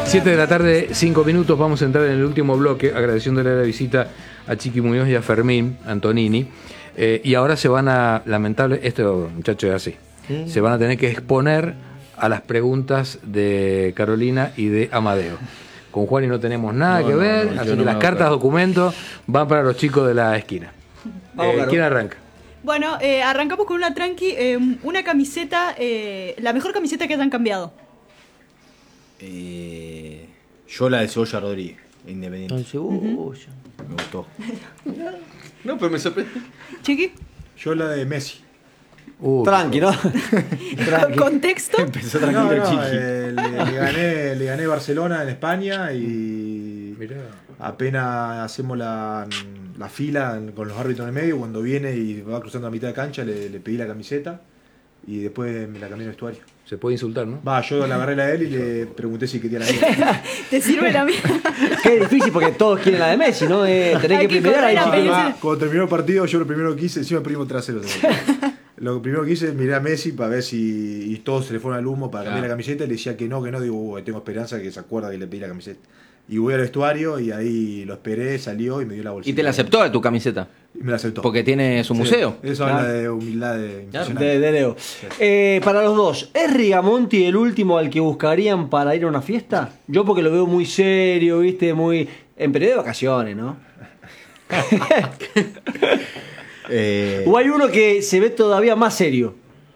7 de la tarde, 5 minutos. Vamos a entrar en el último bloque, agradeciéndole la visita a Chiqui Muñoz y a Fermín Antonini. Y ahora se van a, lamentable, esto muchachos es así, se van a tener que exponer a las preguntas de Carolina y de Amadeo. Con Juan y no tenemos nada que ver, así que las cartas, documentos van para los chicos de la esquina. ¿Quién arranca? Bueno, arrancamos con una tranqui, una camiseta, la mejor camiseta que hayan cambiado. Yo la de Cebolla Rodríguez, Independiente. Con cebolla. Me gustó. No, pero me sorprendió. Chiqui, Yo la de Messi. Tranqui, ¿no? contexto. Empezó tranquilo el Chiqui. Le gané Barcelona en España y Mirá. apenas hacemos la fila con los árbitros en el medio, cuando viene y va cruzando a mitad de cancha le pedí la camiseta y después me la cambié en el vestuario. Se puede insultar, ¿no? Yo la agarré a él y le pregunté si quería la mía. ¿Te sirve la mía? Qué difícil porque todos quieren la de Messi, ¿no? Tenés Hay que que primero ahí, correr a chiquillos. Messi. Cuando terminó el partido, yo lo primero que hice, encima perdimos 3-0. Lo primero que hice, miré a Messi para ver si y todos se le fueron al humo para cambiar la camiseta, y le decía que no, digo, tengo esperanza que se acuerda que le pedí la camiseta. Y voy al vestuario y ahí lo esperé, salió y me dio la bolsita. ¿Y te la aceptó de tu camiseta? Y me la aceptó. Porque tiene su museo. Eso habla de humildad impresionante. De Leo. Para los dos, ¿es Rigamonti el último al que buscarían para ir a una fiesta? Yo porque lo veo muy serio, ¿viste? Muy en periodo de vacaciones, ¿no? ¿O hay uno que se ve todavía más serio?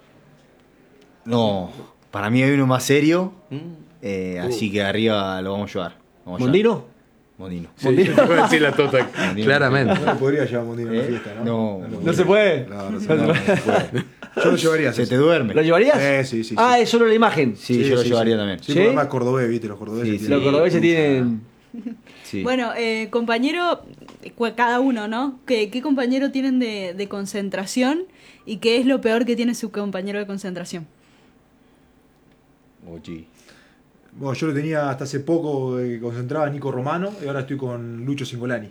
No, para mí hay uno más serio. Así que arriba lo vamos a llevar. ¿Mondino? Mondino. Sí, yo te puedo decir la tota, claramente. No podría llevar a Mondino a una fiesta, ¿no? ¿No se puede? No se puede. Yo lo llevaría. ¿Se te duerme? ¿Lo llevarías? Sí. Es solo la imagen. Sí, yo lo llevaría también. Sí, ¿Sí? porque además cordobés, ¿viste? Los cordobeses. Sí, Los cordobeses tienen... Sí. Bueno, compañero, cada uno, ¿no? ¿Qué compañero tienen de concentración y qué es lo peor que tiene su compañero de concentración? Ochi. Bueno, yo lo tenía hasta hace poco, concentraba a Nico Romano, y ahora estoy con Lucho Cingolani.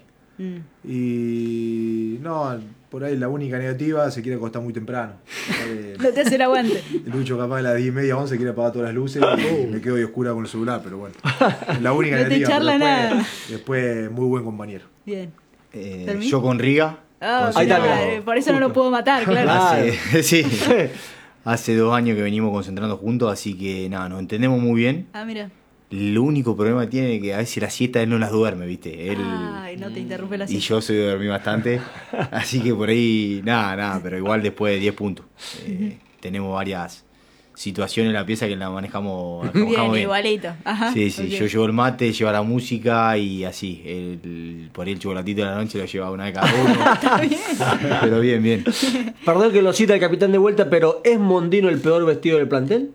Y no, por ahí la única negativa, se quiere acostar muy temprano. No te hace el aguante. El Lucho capaz a las 10:30, 11 quiere apagar todas las luces y me quedo ahí oscura con el celular, pero bueno. La única No te negativa. charla pero nada. Después, muy buen compañero. Bien. Yo con Riga. Ahí está, Por eso no lo puedo matar, claro. Sí. Hace 2 años que venimos concentrando juntos, así que nada, nos entendemos muy bien. Mira. El único problema que tiene es que a veces la siesta él no las duerme, ¿viste? Él, no te interrumpe la y siesta. yo soy de dormir bastante, así que por ahí, nada, pero igual después de 10 puntos. Tenemos varias situaciones en la pieza que la manejamos Bien, bien. igualito. Ajá. Sí, Okay. yo llevo el mate, llevo la música y así. Por ahí el chocolatito de la noche lo lleva una de cada uno. Está bien. Pero bien. Perdón que lo cita el capitán de vuelta, pero ¿es Mondino el peor vestido del plantel?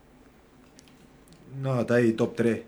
No, está ahí top 3.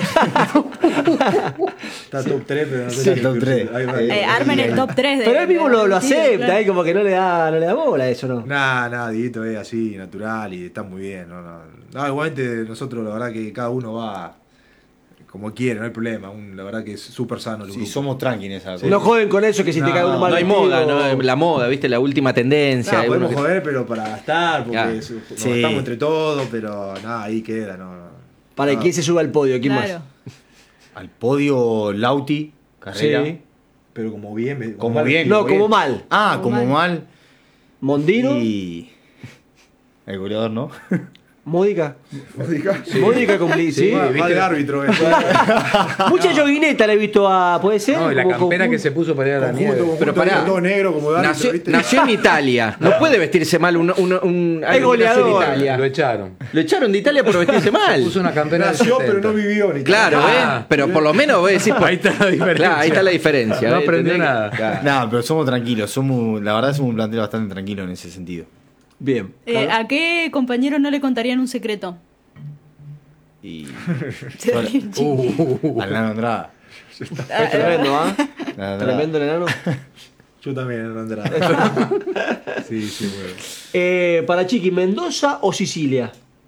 Está top 3, pero no sé Sí, si top 3. Armen el top 3 de... Pero él mismo lo sí, acepta, claro. como que no le da bola a eso, ¿no? Nada, Dieguito es así, natural y está muy bien. No, igualmente nosotros la verdad que cada uno va como quiere, no hay problema. La verdad que es súper sano el Sí, grupo. somos tranqui en esa cosa. No joden con eso, que si te cae un mal No hay vestido- moda, ¿no? La moda, ¿viste? La última tendencia. No, podemos Uno que- joder, pero para gastar, porque Claro. nos Sí. gastamos entre todos, pero nada, ahí queda. Para quién se sube al podio, ¿quién Claro. más? Al podio, Lauti, Carrera. Sí. Pero como bien. Como bien. No, como bien. como mal. Como mal. Mondino, Y. El goleador, ¿no? Módica. Módica. Módica cumplí, sí. Va de árbitro. Mucha yoguineta le he visto a. ¿Puede ser? No, y la Como campera que conjunto. se puso para ir a la nieve. Pero pará. Todo negro como de árbitro, ¿viste? Nació en Italia. No puede vestirse mal un alguien que nació goleador. en Italia. Lo echaron. Lo echaron de Italia por vestirse mal. Puso una campera del Nació, 70. pero no vivió ni Claro, Pero por lo menos voy a decir. Ahí está la diferencia. Claro, ahí está la diferencia. No aprendió Tendría que- nada. Claro. No, pero somos tranquilos. La verdad somos un plantel bastante tranquilo en ese sentido. Bien. ¿A qué compañero no le contarían un secreto? Y. Se ríe el chico. Al Nano Andrada. Es tremendo, ¿ah? Nano Andrada. Tremendo el enano. Yo también, no entraba. Sí, bueno. Para Chiqui, ¿Mendoza o Sicilia?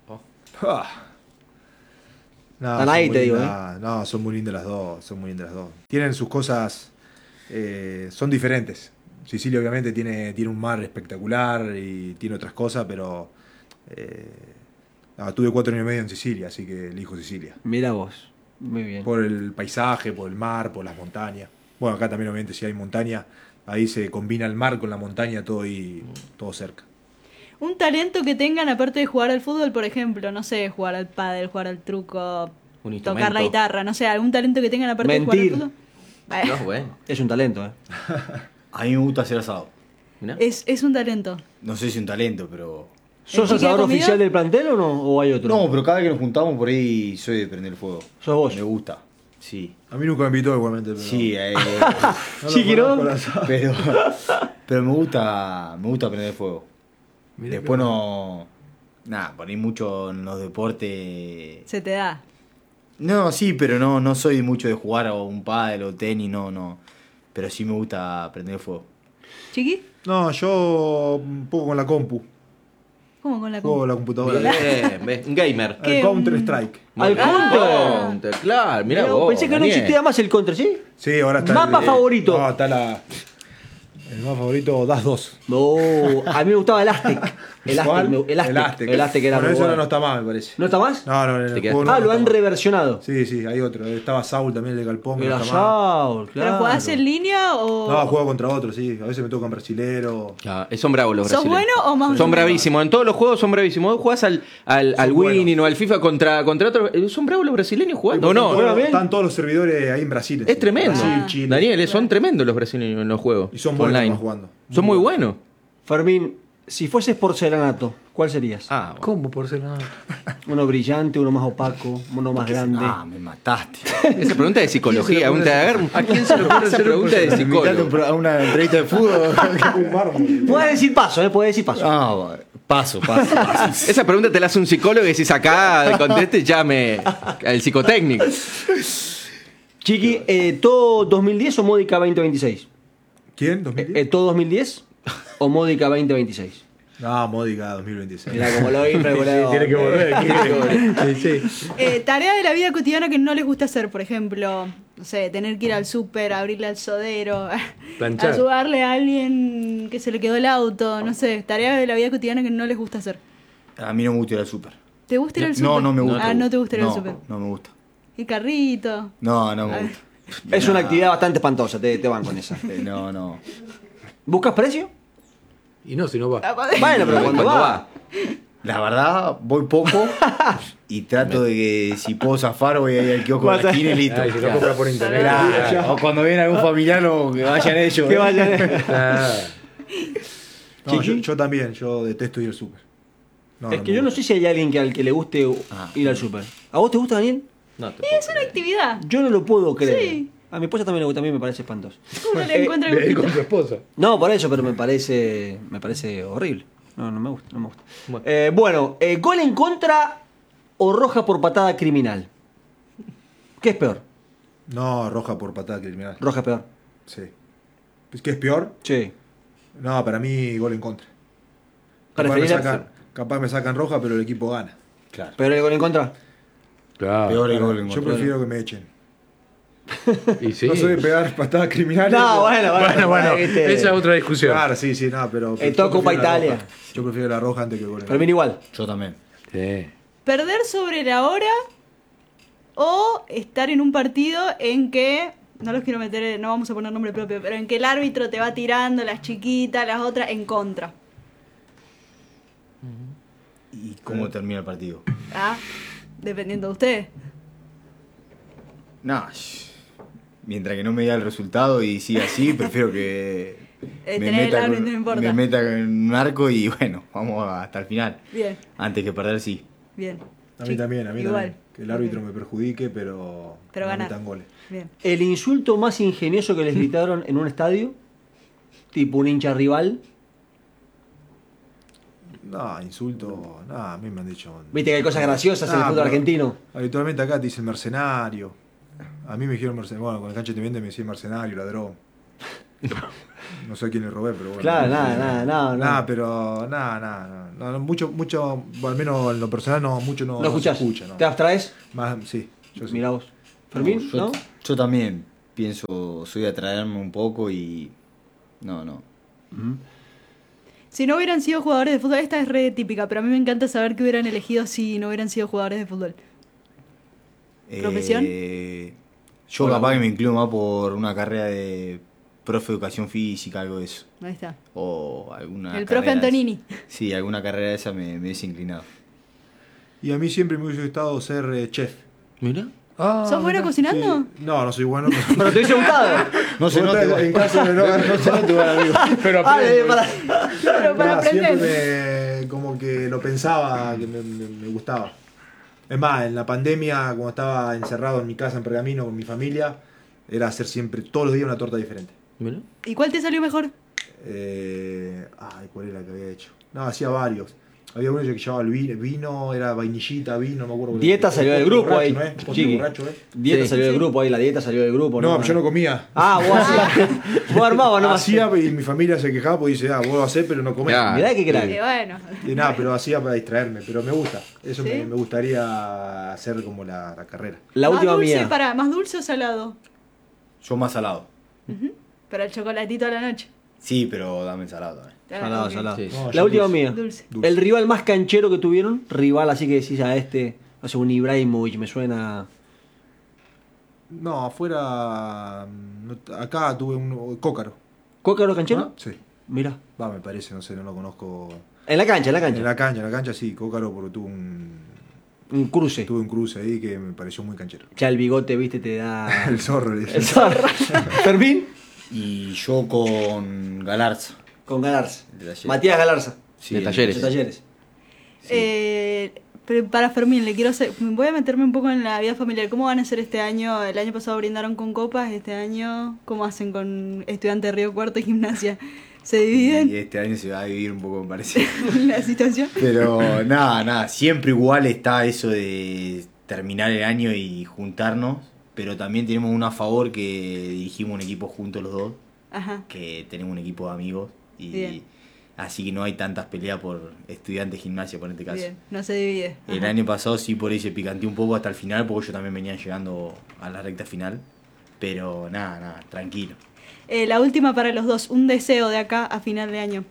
No, Están son ahí, muy te digo, lindas. No, son muy lindas las dos. Tienen sus cosas, son diferentes. Sicilia obviamente tiene un mar espectacular y tiene otras cosas, pero tuve 4 años y medio en Sicilia, así que elijo Sicilia. Mira vos. Muy bien. Por el paisaje, por el mar, por las montañas. Bueno, acá también obviamente si hay montaña, ahí se combina el mar con la montaña, todo cerca. Un talento que tengan aparte de jugar al fútbol, por ejemplo, no sé, jugar al pádel, jugar al truco, Un tocar la instrumento. guitarra, no sé, algún talento que tengan aparte Mentir. de jugar al fútbol. No, bueno. Es un talento, ¿eh? A mí me gusta hacer asado. Mirá. Es un talento. No sé si un talento, pero... ¿Sos chico de asador comida? oficial del plantel o no? ¿O hay otro? No, pero cada vez que nos juntamos por ahí soy de prender el fuego. ¿Sos vos? Me gusta, sí. A mí nunca me invitó igualmente. Pero Sí, no Sí, lo que no. conozco el asado. pero me gusta prender el fuego. Mirá Después que- no... Nada, por ahí mucho en los deportes... Se te da. No, sí, pero no soy mucho de jugar o un pádel o tenis, no. Pero sí me gusta prender el fuego. ¿Chiqui? No, yo un poco con la compu. ¿Cómo con la Juego con la computadora. Bien, ¿ves? Un gamer. ¿Qué? Counter Strike. Al Counter. Claro, mirá Pero vos. pensé que no Daniel. existía más el Counter, ¿sí? Sí, ahora está. Mapa favorito. No, está el mapa favorito, Das 2. No, a mí me gustaba Elastic. ¿Cuál? Elastic era Bueno, muy eso bueno. no está mal, me parece. ¿No está más? No, en el Te quedaste- juego no Ah, lo está han mal. reversionado. Sí, hay otro. Estaba Saul también, el de Galpón. que Era no está mal. Saul, claro. ¿Pero jugás en línea o...? No, juego contra otro, sí. A veces me tocan brasilero. Ah, son bravos los ¿Sos brasileños. bueno o más o Son menos? bravísimos. En todos los juegos son bravísimos. Vos jugás al Winning o al FIFA contra otros. ¿Son bravos los brasileños jugando? No, Están todos- bien. Están todos los servidores ahí en Brasil. es tremendo. Brasil, Chile. Daniel, son tremendos los brasileños en los juegos. Y son buenos online. jugando. Son muy buenos. Fermín, si fueses porcelanato, ¿cuál serías? Ah, bueno. ¿Cómo por ser nada? Uno brillante, uno más opaco, uno más grande. Ah, me mataste. Esa pregunta de psicología. ¿A quién se le ocurre Esa ser un pregunta de Me invitaste psicólogo. a una entrevista de fútbol. Un mármol. Puedes decir paso, puedes decir paso. Ah, paso. Esa pregunta te la hace un psicólogo y decís acá, conteste, llame al psicotécnico. Chiqui, ¿todo 2010 o Módica 2026? ¿Quién? ¿2010? ¿Todo 2010 o Módica 2026? No, Módica 2026. Mirá cómo lo vi, boludo. Tiene que volver. Sí. Tarea de la vida cotidiana que no les gusta hacer, por ejemplo, no sé, tener que ir al súper, abrirle al sodero, Planchar. ayudarle a alguien que se le quedó el auto, no sé, tarea de la vida cotidiana que no les gusta hacer. A mí no me gusta ir al súper. ¿Te gusta ir al súper? No me gusta. Ah, no te gusta ir al súper. No me gusta. El carrito. No me gusta. Es una actividad bastante espantosa, te van con esa. No. ¿Buscas precio? Y no, si no va. Bueno, pero cuando va. La verdad, voy poco y trato de que si puedo zafar voy a ir al kiosco de la esquina y listo. Ay, si lo compra por internet. Claro. O cuando viene algún familiar o que vayan ellos. Que vayan. Ah, No, yo también, yo detesto ir al súper. Es que yo no sé si hay alguien al que le guste ir al súper. ¿A vos te gusta, Daniel? No te Es una actividad. Yo no lo puedo creer. Sí. A mi esposa también le gusta, a mí me parece espantoso. Uno le encuentra el de ir con gustito. su esposa. No, por eso, pero me parece horrible. No me gusta, no me gusta. Bueno. Bueno, ¿gol en contra o roja por patada criminal? ¿Qué es peor? No, roja por patada criminal. Roja es peor. Sí. ¿Es que es peor? Sí. No, para mí gol en contra. Capaz Preferiría- me sacan roja, pero el equipo gana. Claro. ¿Peor el gol en contra? Claro. Peor el gol en Yo contra. prefiero que me echen. Y sí. No soy de pegar patadas criminales. No, pero- Bueno, ¿viste? esa es otra discusión. Claro, sí, no, pero. En yo todo Copa prefiero la Italia. roja. Yo prefiero la roja antes que el gol en Fermín igual. Yo también. Sí. Perder sobre la hora o estar en un partido en que, no los quiero meter, no vamos a poner nombre propio, pero en que el árbitro te va tirando las chiquitas, las otras en contra. ¿Y cómo termina el partido? Ah, dependiendo de usted. No, mientras que no me diga el resultado y siga así, prefiero que tener el árbitro, no importa. me meta en un arco y bueno, vamos hasta el final. Bien, Antes que perder, sí. bien. A mí también, Igual. también. Que el árbitro me perjudique, pero Pero no ganar. metan goles. Bien. ¿El insulto más ingenioso que les gritaron en un estadio? Tipo un hincha rival. No, insulto. No, a mí me han dicho. Viste que hay cosas graciosas en el Ah, fútbol pero argentino. Habitualmente acá te dicen mercenario. A mí me dijeron mercenario. Bueno, con el cancha te vende me decían mercenario, ladrón. No sé a quién le robé, pero bueno. Claro, nada. Nada, pero nada. No, mucho, al menos en lo personal, no, mucho no, ¿No escuchás? se escucha. ¿no? ¿Te abstraes? Más, sí, yo sí. Mirá vos. Fermín, yo, ¿no? yo también pienso, soy de atraerme un poco y. No. Si no hubieran sido jugadores de fútbol, esta es re típica, pero a mí me encanta saber que hubieran elegido si no hubieran sido jugadores de fútbol. ¿Profesión? Yo capaz que me inclino más por una carrera de profe de educación física, algo de eso. Ahí está. O alguna El carrera profe Antonini. de esa. Sí, alguna carrera de esa me hubiese inclinado. Y a mí siempre me hubiese gustado ser chef. Mira. ¿Sos bueno cocinando? Sí. No soy bueno. Pero te hubiese gustado. No se nota igual. En caso de no se nota igual, amigo. Pero Pero para aprender. Siempre como que lo pensaba, que me gustaba. Es más, en la pandemia, cuando estaba encerrado en mi casa en Pergamino con mi familia, era hacer siempre, todos los días, una torta diferente. Mira. ¿Y cuál te salió mejor? ¿Cuál era la que había hecho? No, hacía varios. Había uno que llevaba el vino, era vainillita, vino, no me acuerdo. Dieta salió del grupo borracho, ahí. ¿no es? Chiqui. Borracho, ¿eh? Dieta Sí. salió del grupo ahí, la dieta salió del grupo. No, yo no comía. Ah, vos hacías. Vos armabas nomás. Hacía y mi familia se quejaba porque dice, vos lo hacés pero no comés. Ya. Mirá que crack. Bueno. Y nada, pero hacía para distraerme, pero me gusta. Eso ¿Sí? me gustaría hacer como la carrera. La ¿Más última dulce, mía. ¿más dulce o salado? Yo más salado. Para el chocolatito a la noche. Sí, pero dame ensalada también. Salado, Ok. salado. Sí. No, La yo última dulce. mía. Dulce. El rival más canchero que tuvieron, rival así que decís a este, no sé, un Ibrahimovic, me suena. No, afuera. Acá tuve un cócaro. ¿Cócaro canchero? Sí. Mira. Va, me parece, no sé, no lo conozco. En la cancha, en la cancha. En la cancha sí, cócaro porque Un cruce. tuve un cruce ahí que me pareció muy canchero. Ya el bigote, viste, te da. El zorro, le dije. El zorro. Fermín. Y yo con Galarza. Con Galarza. De Talleres. Matías Galarza. Sí, De Talleres. De Talleres. Pero para Fermín, le quiero hacer. Voy a meterme un poco en la vida familiar. ¿Cómo van a hacer este año? El año pasado brindaron con copas. Este año, ¿cómo hacen con Estudiantes de Río Cuarto y Gimnasia? ¿Se Y dividen este año se va a vivir un poco, me parece. la situación? Pero nada, siempre igual está eso de terminar el año y juntarnos, pero también tenemos un a favor que dirigimos un equipo juntos los dos, Ajá. que tenemos un equipo de amigos y Bien. así que no hay tantas peleas por estudiantes gimnasia por este caso. Bien, no se divide. El Ajá. año pasado sí por ahí se picanteó un poco hasta el final, porque yo también venía llegando a la recta final, pero nada, tranquilo. La última para los dos. Un deseo de acá a final de año.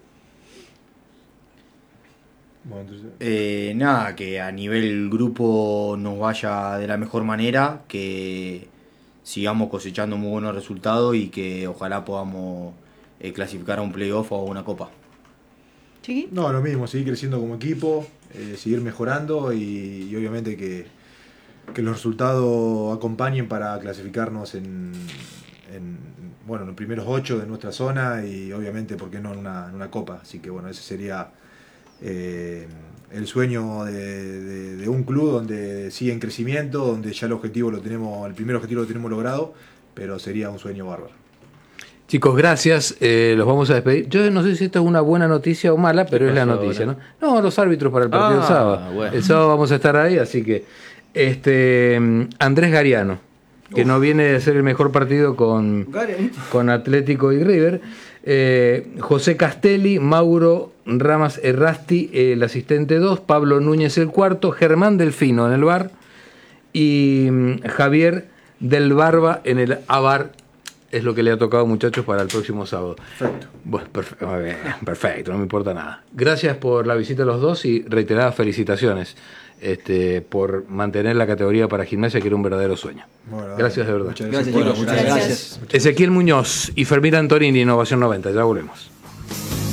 Bueno, entonces, Nada, que a nivel grupo nos vaya de la mejor manera, que sigamos cosechando muy buenos resultados y que ojalá podamos clasificar a un playoff o a una copa. ¿Chiqui? no, lo mismo, seguir creciendo como equipo, seguir mejorando y obviamente que los resultados acompañen para clasificarnos en los primeros 8 de nuestra zona y obviamente, ¿por qué no en una copa? Así que bueno, ese sería el sueño de un club donde sigue en crecimiento, donde ya el primer objetivo lo tenemos logrado, pero sería un sueño bárbaro. Chicos, gracias. Los vamos a despedir. Yo no sé si esto es una buena noticia o mala, pero es la pasó noticia, ahora? ¿no? No, los árbitros para el partido del sábado. Bueno. El sábado vamos a estar ahí, así que Andrés Gariano, que no viene de hacer el mejor partido con Atlético y River. José Castelli, Mauro Ramas Errasti, el asistente 2, Pablo Núñez el cuarto, Germán Delfino en el bar y Javier del Barba en el AVAR. Es lo que le ha tocado, muchachos, para el próximo sábado. Perfecto. Bueno, perfecto, no me importa nada. Gracias por la visita a los dos y reiteradas felicitaciones por mantener la categoría para Gimnasia, que era un verdadero sueño. Bueno, Gracias de verdad. muchas Gracias, Bueno, chicos. muchas Gracias. Ezequiel Muñoz y Fermín Antonini, Innovación 90. Ya volvemos.